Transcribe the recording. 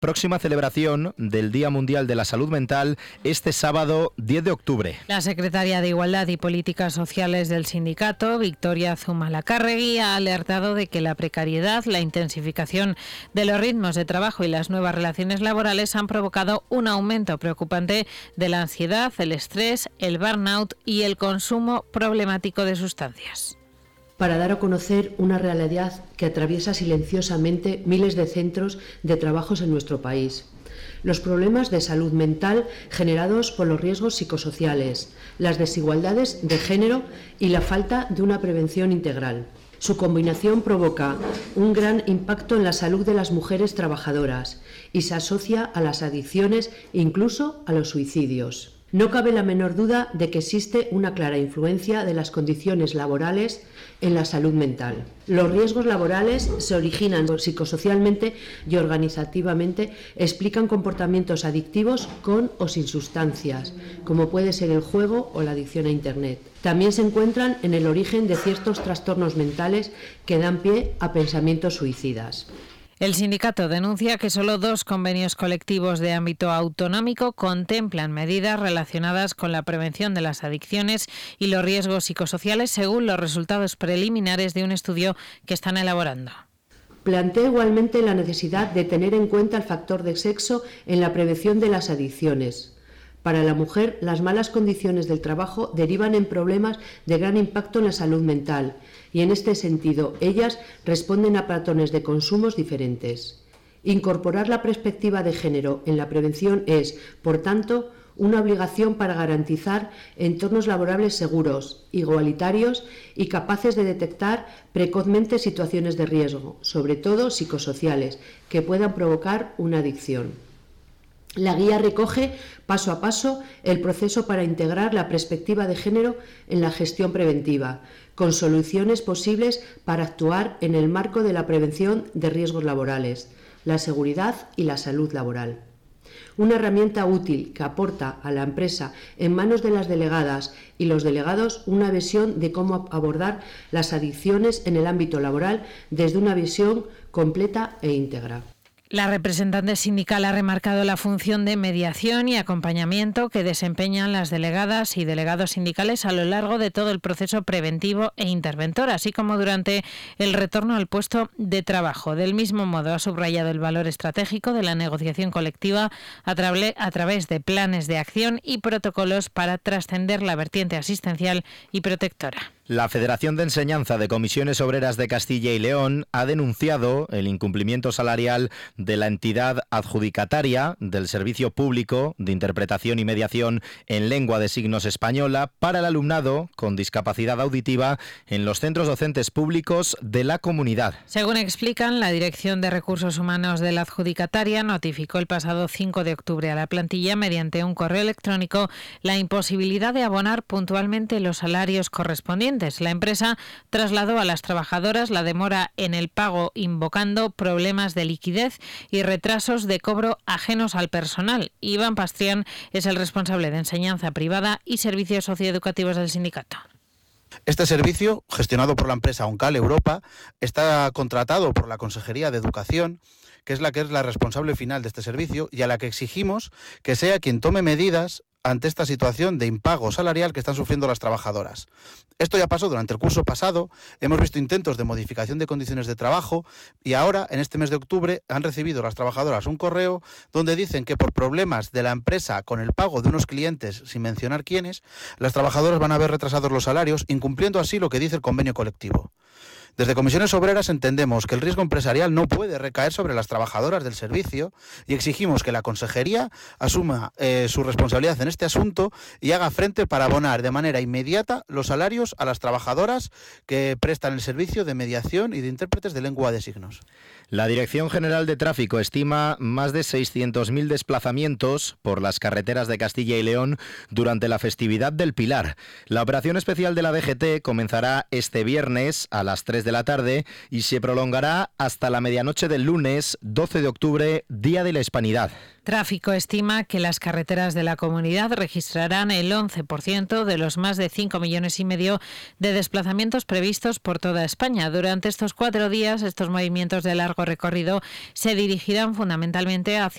próxima celebración del Día Mundial de la Salud Mental este sábado 10 de octubre. La secretaria de Igualdad y Políticas Sociales del sindicato, Victoria Zumalacárregui, ha alertado de que la precariedad, la intensificación de los ritmos de trabajo y las nuevas relaciones laborales han provocado un aumento preocupante de la ansiedad, el estrés, el burnout y el consumo problemático de sustancias. Para dar a conocer una realidad que atraviesa silenciosamente miles de centros de trabajos en nuestro país. Los problemas de salud mental generados por los riesgos psicosociales, las desigualdades de género y la falta de una prevención integral. Su combinación provoca un gran impacto en la salud de las mujeres trabajadoras y se asocia a las adicciones e incluso a los suicidios. No cabe la menor duda de que existe una clara influencia de las condiciones laborales en la salud mental. Los riesgos laborales se originan psicosocialmente y organizativamente, explican comportamientos adictivos con o sin sustancias, como puede ser el juego o la adicción a Internet. También se encuentran en el origen de ciertos trastornos mentales que dan pie a pensamientos suicidas. El sindicato denuncia que solo 2 convenios colectivos de ámbito autonómico contemplan medidas relacionadas con la prevención de las adicciones y los riesgos psicosociales, según los resultados preliminares de un estudio que están elaborando. Plantea igualmente la necesidad de tener en cuenta el factor de sexo en la prevención de las adicciones. Para la mujer, las malas condiciones del trabajo derivan en problemas de gran impacto en la salud mental y en este sentido ellas responden a patrones de consumos diferentes. Incorporar la perspectiva de género en la prevención es, por tanto, una obligación para garantizar entornos laborables seguros, igualitarios y capaces de detectar precozmente situaciones de riesgo, sobre todo psicosociales, que puedan provocar una adicción. La guía recoge paso a paso el proceso para integrar la perspectiva de género en la gestión preventiva, con soluciones posibles para actuar en el marco de la prevención de riesgos laborales, la seguridad y la salud laboral. Una herramienta útil que aporta a la empresa en manos de las delegadas y los delegados una visión de cómo abordar las adicciones en el ámbito laboral desde una visión completa e íntegra. La representante sindical ha remarcado la función de mediación y acompañamiento que desempeñan las delegadas y delegados sindicales a lo largo de todo el proceso preventivo e interventor, así como durante el retorno al puesto de trabajo. Del mismo modo, ha subrayado el valor estratégico de la negociación colectiva a través de planes de acción y protocolos para trascender la vertiente asistencial y protectora. La Federación de Enseñanza de Comisiones Obreras de Castilla y León ha denunciado el incumplimiento salarial de la entidad adjudicataria del Servicio Público de Interpretación y Mediación en Lengua de Signos Española para el alumnado con discapacidad auditiva en los centros docentes públicos de la comunidad. Según explican, la Dirección de Recursos Humanos de la adjudicataria notificó el pasado 5 de octubre a la plantilla mediante un correo electrónico la imposibilidad de abonar puntualmente los salarios correspondientes. La empresa trasladó a las trabajadoras la demora en el pago, invocando problemas de liquidez y retrasos de cobro ajenos al personal. Iván Pastrián es el responsable de enseñanza privada y servicios socioeducativos del sindicato. Este servicio, gestionado por la empresa Oncal Europa, está contratado por la Consejería de Educación, que es la responsable final de este servicio y a la que exigimos que sea quien tome medidas ante esta situación de impago salarial que están sufriendo las trabajadoras. Esto ya pasó durante el curso pasado, hemos visto intentos de modificación de condiciones de trabajo y ahora, en este mes de octubre, han recibido las trabajadoras un correo donde dicen que por problemas de la empresa con el pago de unos clientes, sin mencionar quiénes, las trabajadoras van a ver retrasados los salarios, incumpliendo así lo que dice el convenio colectivo. Desde Comisiones Obreras entendemos que el riesgo empresarial no puede recaer sobre las trabajadoras del servicio y exigimos que la Consejería asuma su responsabilidad en este asunto y haga frente para abonar de manera inmediata los salarios a las trabajadoras que prestan el servicio de mediación y de intérpretes de lengua de signos. La Dirección General de Tráfico estima más de 600.000 desplazamientos por las carreteras de Castilla y León durante la festividad del Pilar. La operación especial de la DGT comenzará este viernes a las 3 3 de la tarde y se prolongará hasta la medianoche del lunes 12 de octubre, Día de la Hispanidad. Tráfico estima que las carreteras de la comunidad registrarán el 11% de los más de 5,5 millones de desplazamientos previstos por toda España. Durante estos 4 días, estos movimientos de largo recorrido se dirigirán fundamentalmente hacia